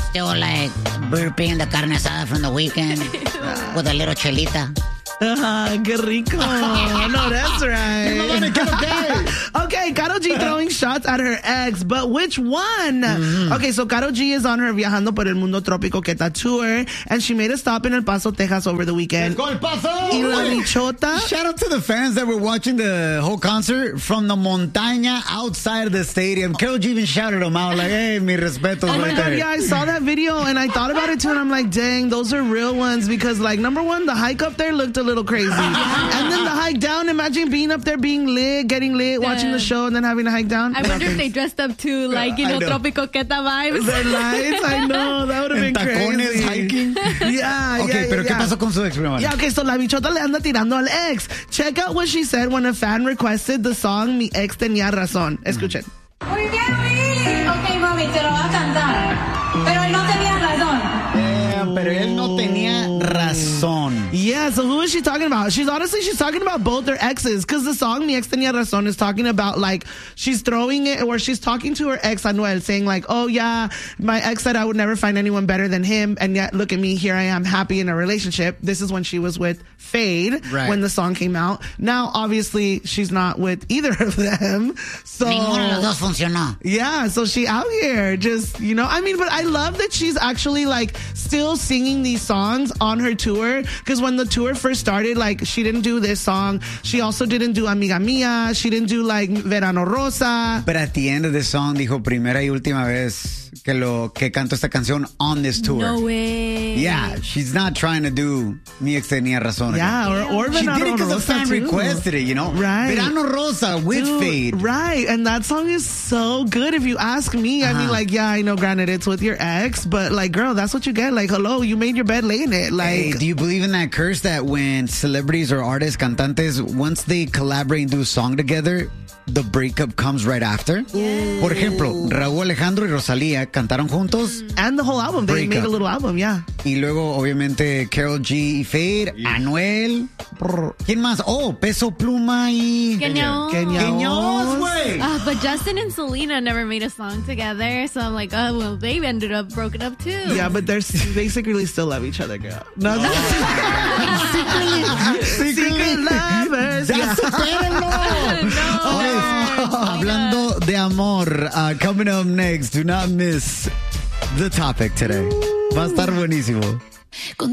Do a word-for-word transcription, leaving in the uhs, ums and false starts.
still like burping the carne asada from the weekend with a little chelita. Ah, qué rico. No, that's right. Okay, Karol G throwing shots at her ex, but which one? Mm-hmm. Okay, so Karol G is on her Viajando por el Mundo Trópico Queta tour, and she made a stop in El Paso, Texas over the weekend. Let's go, El Paso! Y la bichota. Shout out to the fans that were watching the whole concert from the montaña outside of the stadium. Karol G even shouted them out like, hey, mi respetos. Oh right my God, there. yeah, I saw that video, and I thought about it too, and I'm like, dang, those are real ones, because like, number one, the hike up there looked a little crazy. And then the hike down, imagine being up there being lit, getting lit, watching Yeah. the show, and then having to hike down. I wonder if they dressed up too, like, you know, know. Tropico Queta vibes. Their lights, I know, that would have En been tacones, crazy. hiking. Yeah, Okay, yeah, pero yeah. ¿qué pasó con su ex, prima? Yeah, okay, so la bichota le anda tirando al ex. Check out what she said when a fan requested the song Mi Ex Tenía Razón. Escuchen. ¿Por qué really? Ok, mami, te lo voy a cantar. Pero él no tenía razón. Eh, pero él no tenía razón. Yeah, so who is she talking about? She's honestly, she's talking about both their exes, because the song Mi Ex Tenía Razón is talking about, like, she's throwing it, or she's talking to her ex, Anuel, saying like, oh yeah, my ex said I would never find anyone better than him, and yet look at me, here I am, happy in a relationship. This is when she was with Fade, right. when the song came out. Now, obviously, she's not with either of them, so... Ninguno de los dos funcionó. Yeah, so she out here just, you know, I mean, but I love that she's actually like still singing these songs on her tour, because when the tour first started, like she didn't do this song. She also didn't do Amiga Mia. She didn't do like Verano Rosa. But at the end of the song dijo primera y última vez que lo que canto esta canción on this tour. No way. Yeah, she's not trying to do Mi Ex Tenía Razón. Yeah, or, or She Verano did it because the Rosa fan too. requested it, you know? Right. Verano Rosa with Dude, Fade. Right, and that song is so good if you ask me. I Uh-huh. mean, like, yeah, I know, granted, it's with your ex, but like, girl, that's what you get. Like, hello, you made your bed, lay in it. Like, Hey, do you believe in that curse that when celebrities or artists, cantantes, once they collaborate and do a song together, the breakup comes right after? Yes. Por ejemplo, Raúl Alejandro y Rosalía cantaron juntos and the whole album, they Break made up. a little album, yeah. y luego obviamente Karol G y Fade, Anuel, brr, ¿quién más? Oh, Peso Pluma y... Kenya. Kenya. Keños, güey. Uh, but Justin and Selena never made a song together, so I'm like, oh, well, they ended up broken up too. Yeah, but they're they secretly still love each other, girl. No, Secretly, secret lovers. Ya supérenlo. No. Okay, hablando de amor, uh, coming up next, do not miss the topic today. Va a estar buenísimo.